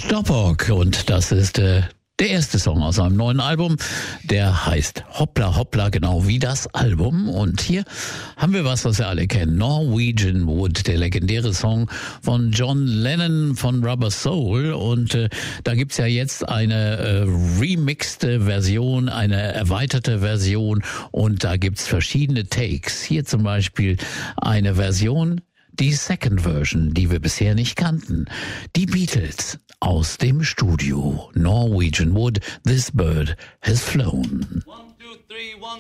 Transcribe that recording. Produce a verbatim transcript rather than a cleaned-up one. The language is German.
Stoppock, und das ist äh, der erste Song aus einem neuen Album, der heißt Hoppla Hoppla, genau wie das Album. Und hier haben wir was, was wir alle kennen. Norwegian Wood, der legendäre Song von John Lennon von Rubber Soul. Und äh, da gibt's ja jetzt eine äh, remixte Version, eine erweiterte Version. Und da gibt's verschiedene Takes. Hier zum Beispiel eine Version, die Second Version, die wir bisher nicht kannten. Die Beatles aus dem Studio. Norwegian Wood, This Bird Has Flown. One, two, three, one.